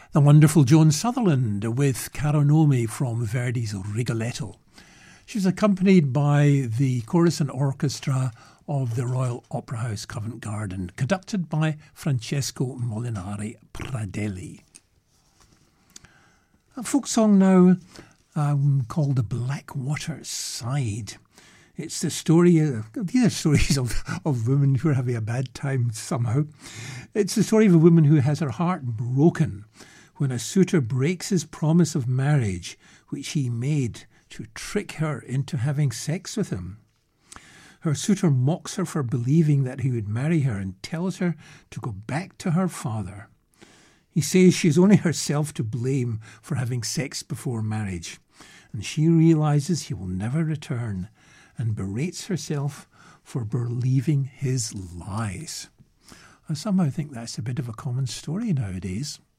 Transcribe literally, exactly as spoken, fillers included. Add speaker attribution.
Speaker 1: The wonderful Joan Sutherland with Caro Nome from Verdi's Rigoletto. She was accompanied by the chorus and orchestra of the Royal Opera House Covent Garden, conducted by Francesco Molinari Pradelli. A folk song now um, called The Blackwater Side. It's the story, of, these are stories of, of women who are having a bad time somehow. It's the story of a woman who has her heart broken when a suitor breaks his promise of marriage, which he made to trick her into having sex with him. Her suitor mocks her for believing that he would marry her and tells her to go back to her father. He says she's only herself to blame for having sex before marriage, and she realises he will never return and berates herself for believing his lies. I somehow think that's a bit of a common story nowadays.